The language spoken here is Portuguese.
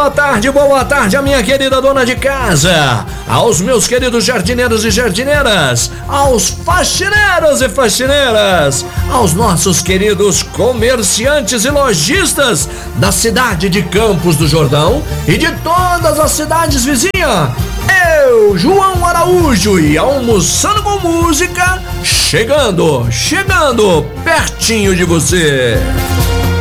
boa tarde, a minha querida dona de casa, aos meus queridos jardineiros e jardineiras, aos faxineiros e faxineiras, aos nossos queridos comerciantes e lojistas da cidade de Campos do Jordão e de todas as cidades vizinhas. Eu, João Araújo, e Almoçando com Música, chegando pertinho de você.